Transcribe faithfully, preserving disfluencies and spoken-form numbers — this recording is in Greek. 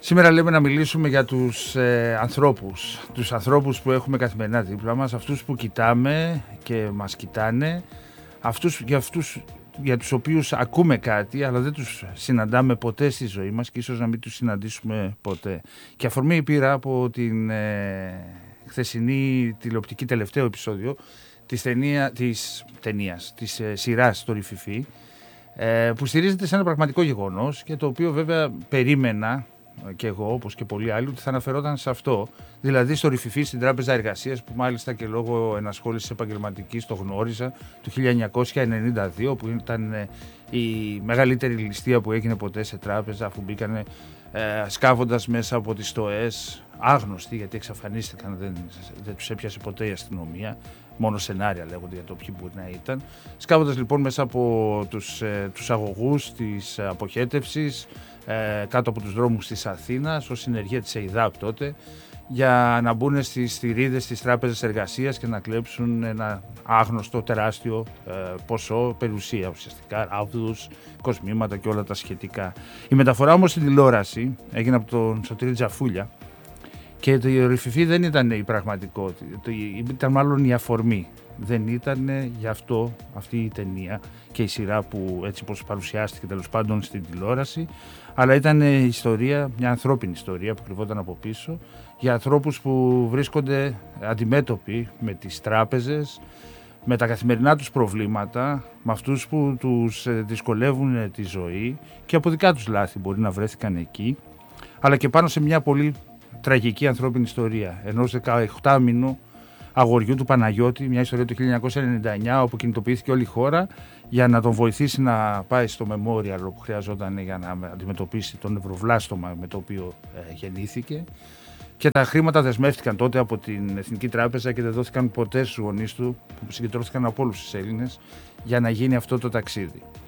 Σήμερα λέμε να μιλήσουμε για τους ε, ανθρώπους, τους ανθρώπους που έχουμε καθημερινά δίπλα μας, αυτούς που κοιτάμε και μας κοιτάνε, αυτούς, για αυτούς για τους οποίους ακούμε κάτι αλλά δεν τους συναντάμε ποτέ στη ζωή μας και ίσως να μην τους συναντήσουμε ποτέ. Και αφορμή πήρα από την ε, χθεσινή τηλεοπτική τελευταίο επεισόδιο της, ταινία, της ταινίας, της ε, σειράς το Ρηφιφί, ε, που στηρίζεται σε ένα πραγματικό γεγονός και το οποίο βέβαια περίμενα και εγώ, όπως και πολλοί άλλοι, ότι θα αναφερόταν σε αυτό. Δηλαδή στο Ρηφιφί, στην Τράπεζα Εργασίας, που μάλιστα και λόγω ενασχόλησης επαγγελματικής το γνώριζα, το χίλια εννιακόσια ενενήντα δύο, που ήταν η μεγαλύτερη ληστεία που έγινε ποτέ σε τράπεζα, αφού μπήκανε ε, σκάβοντας μέσα από τις στοές, άγνωστοι γιατί εξαφανίστηκαν, δεν, δεν τους έπιασε ποτέ η αστυνομία. Μόνο σενάρια λέγονται για το ποιοι μπορεί να ήταν. Σκάβοντας λοιπόν μέσα από τους, ε, τους αγωγούς της αποχέτευσης, ε, κάτω από τους δρόμους της Αθήνας, ως συνεργεία της ΕΙΔΑΠ τότε, για να μπουν στις θηρίδες της Τράπεζας Εργασίας και να κλέψουν ένα άγνωστο τεράστιο ε, ποσό περιουσία ουσιαστικά, ράβδους, κοσμήματα και όλα τα σχετικά. Η μεταφορά όμως στην τηλεόραση έγινε από τον Σωτήρη Τζαφούλια. Και το Ρηφιφί δεν ήταν η πραγματικότητα, ήταν μάλλον η αφορμή. Δεν ήταν γι' αυτό αυτή η ταινία και η σειρά που έτσι πως παρουσιάστηκε τέλος πάντων στην τηλεόραση, αλλά ήταν η ιστορία, μια ανθρώπινη ιστορία που κρυβόταν από πίσω, για ανθρώπους που βρίσκονται αντιμέτωποι με τις τράπεζες, με τα καθημερινά τους προβλήματα, με αυτούς που τους δυσκολεύουν τη ζωή και από δικά τους λάθη μπορεί να βρέθηκαν εκεί, αλλά και πάνω σε μια πολύ τραγική ανθρώπινη ιστορία ενός δεκαοκτάμινου αγοριού του Παναγιώτη, μια ιστορία του χίλια εννιακόσια ενενήντα εννιά, όπου κινητοποιήθηκε όλη η χώρα για να τον βοηθήσει να πάει στο memorial που χρειαζόταν για να αντιμετωπίσει τον νευροβλάστομα με το οποίο ε, γεννήθηκε. Και τα χρήματα δεσμεύτηκαν τότε από την Εθνική Τράπεζα και δεν δόθηκαν ποτέ στους γονείς του, που συγκεντρώθηκαν από όλους τους Έλληνες, για να γίνει αυτό το ταξίδι.